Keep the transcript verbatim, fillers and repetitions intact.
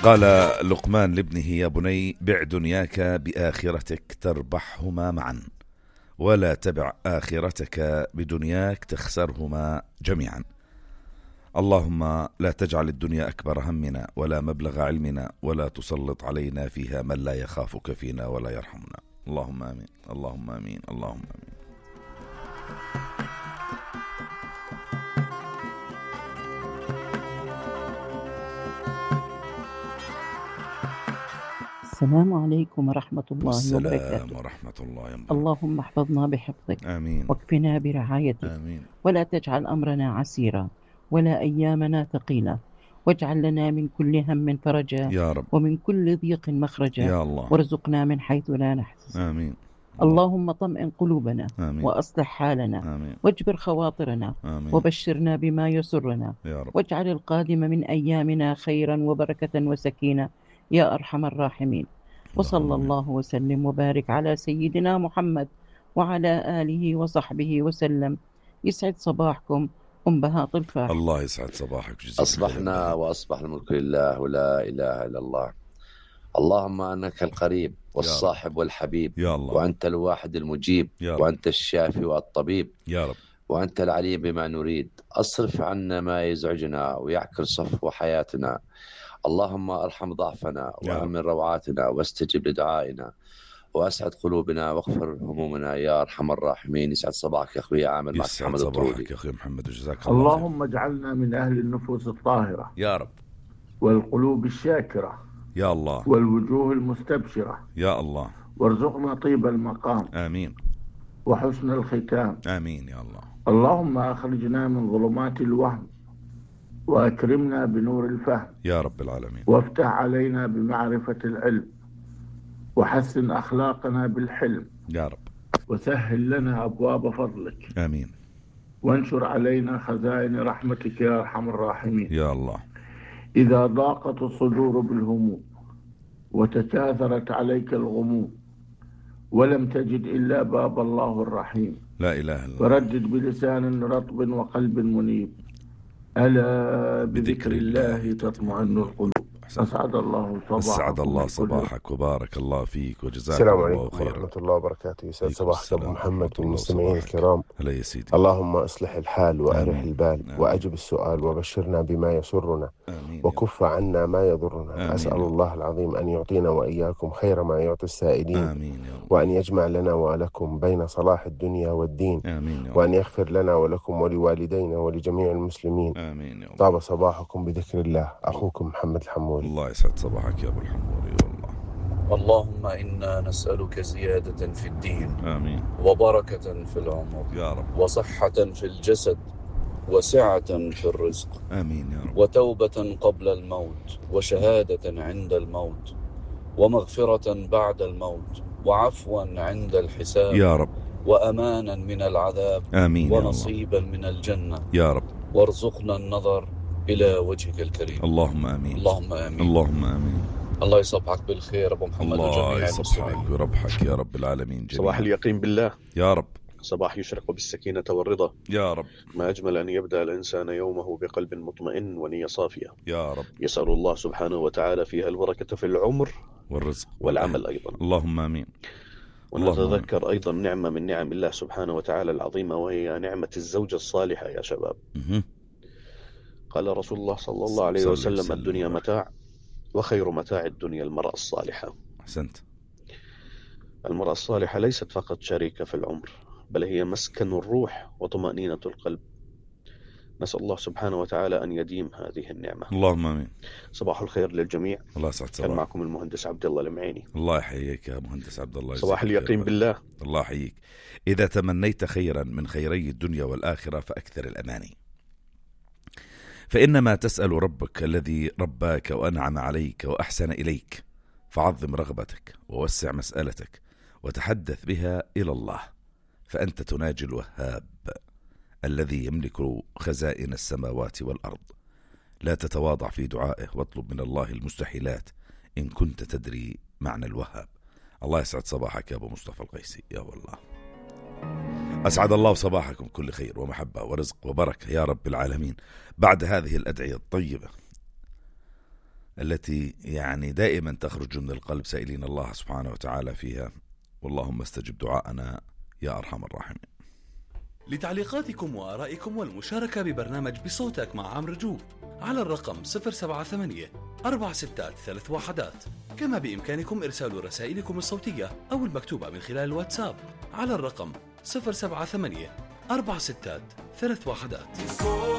قال لقمان لابنه: يا بني بع دنياك بآخرتك تربحهما معا، ولا تبع آخرتك بدنياك تخسرهما جميعا. اللهم لا تجعل الدنيا أكبر همنا ولا مبلغ علمنا ولا تسلط علينا فيها من لا يخافك فينا ولا يرحمنا. اللهم آمين، اللهم آمين، اللهم آمين. السلام عليكم ورحمة الله والسلام وبركاته. ورحمة الله وبركاته. اللهم احفظنا بحفظك، آمين، واكفنا برعايتك، آمين. ولا تجعل أمرنا عسيرا ولا أيامنا ثقيلة، واجعل لنا من كل هم فرجا يا رب، ومن كل ضيق مخرجا، يا الله. وارزقنا من حيث لا نحتسب. آمين. اللهم طمئن قلوبنا آمين. وأصلح حالنا آمين. واجبر خواطرنا آمين. وبشرنا بما يسرنا، يا رب. واجعل القادم من أيامنا خيرا وبركة وسكينة يا أرحم الراحمين. وصلى الله وسلم وبارك على سيدنا محمد وعلى آله وصحبه وسلم. يسعد صباحكم أم بهاء الفاح. الله يسعد صباحك. أصبحنا وأصبح الملك لله ولا إله إلا الله. اللهم أنك القريب والصاحب والحبيب، يا الله. وأنت الواحد المجيب، وأنت الشافي والطبيب، يا رب. وأنت العليم بما نريد. أصرف عنا ما يزعجنا ويعكر صفو حياتنا. اللهم ارحم ضعفنا وامن روعاتنا واستجب لدعائنا واسعد قلوبنا واغفر همومنا يا ارحم الراحمين. يسعد صباحك يا اخوي عامر. معك محمد الطرودي. صباحك يا اخوي محمد، وجزاك الله خير. اللهم اجعلنا من اهل النفوس الطاهره يا رب، والقلوب الشاكره يا الله، والوجوه المستبشره يا الله. وارزقنا طيب المقام. آمين. وحسن الختام. آمين يا الله. اللهم أخرجنا من ظلمات الوهم وأكرمنا بنور الفهم يا رب العالمين. وافتح علينا بمعرفة العلم وحسن أخلاقنا بالحلم يا رب. وسهل لنا أبواب فضلك. آمين. وانشر علينا خزائن رحمتك يا أرحم الراحمين. يا الله. إذا ضاقت الصدور بالهموم وتكاثرت عليك الغموم ولم تجد إلا باب الله الرحيم، لا إله إلا الله، فردد بلسان رطب وقلب منيب: ألا بذكر الله تطمئن القلوب. أسعد الله صباحك. أسعد الله صباحك وبارك الله فيك وجزاك السلام الله عليكم خيرا. ورحمة الله وبركاته. يسعد صباحك أبو محمد والمستمعين وصباحك. الكرام. هلا يا سيدي. اللهم أصلح الحال وأرح آمين. البال آمين. وأجب السؤال وبشرنا بما يسرنا آمين. وكف عنا ما يضرنا. آمين. أسأل الله العظيم أن يعطينا وإياكم خير ما يعطي السائلين. آمين يا رب. وأن يجمع لنا ولكم بين صلاح الدنيا والدين. آمين يا رب. وأن يغفر لنا ولكم ولوالدينا ولجميع المسلمين. آمين يا رب. طاب صباحكم بذكر الله. أخوكم محمد الحمولي. الله يسعد صباحك يا أبو الحمولي. والله اللهم إنا نسألك زيادة في الدين، آمين، وبركة في العمر، يا رب، وصحة في الجسد، وسعة في الرزق، آمين يا رب، وتوبة قبل الموت، وشهادة عند الموت، ومغفرة بعد الموت، وعفوا عند الحساب يا رب، وأمانا من العذاب، آمين يا ونصيبا من الجنة يا رب، وارزقنا النظر إلى وجهك الكريم. اللهم آمين، اللهم آمين، اللهم آمين. الله يصبحك بالخير أبو محمد الله وجميع يصبحك المسلمين. ويربحك يا رب العالمين جميعا. صباح اليقين بالله، يا رب، صباح يشرق بالسكينة والرضا، يا رب. ما أجمل أن يبدأ الإنسان يومه بقلب مطمئن ونية صافية. يا رب. يسأل الله سبحانه وتعالى فيها البركة في العمر والرزق والعمل أيضا. اللهم آمين. ونتذكر أيضا نعمة من نعم الله سبحانه وتعالى العظيمة، وهي نعمة الزوجة الصالحة يا شباب. مه. قال رسول الله صلى الله عليه وسلم: الدنيا متاع، وخير متاع الدنيا المرأة الصالحة. أحسنت. المرأة الصالحة ليست فقط شريكة في العمر، بل هي مسكن الروح وطمأنينة القلب. نسأل الله سبحانه وتعالى أن يديم هذه النعمة. اللهم آمين. صباح الخير للجميع. الله يسعد صباحك. كان معكم المهندس عبد الله المعيني. الله يحييك يا مهندس عبد الله. صباح اليقين بالله. الله يحييك. إذا تمنيت خيرا من خيري الدنيا والآخرة فأكثر الأماني، فإنما تسأل ربك الذي رباك وأنعم عليك وأحسن إليك، فعظم رغبتك ووسع مسألتك وتحدث بها إلى الله، فأنت تناجي الوهاب الذي يملك خزائن السماوات والأرض. لا تتواضع في دعائه واطلب من الله المستحيلات إن كنت تدري معنى الوهاب. الله يسعد صباحك يا أبو مصطفى القيسي. يا والله أسعد الله صباحكم كل خير ومحبة ورزق وبركة يا رب العالمين. بعد هذه الأدعية الطيبة التي يعني دائما تخرج من القلب سائلين الله سبحانه وتعالى فيها. واللهم استجب دعاءنا يا أرحم الراحمين. لتعليقاتكم وآرائكم والمشاركة ببرنامج بصوتك مع عمرو جو على الرقم صفر سبعة ثمانية أربع ستات ثلاث وحدات. كما بإمكانكم إرسال رسائلكم الصوتية أو المكتوبة من خلال الواتساب على الرقم صفر سبعة ثمانية أربع ستات ثلاث وحدات.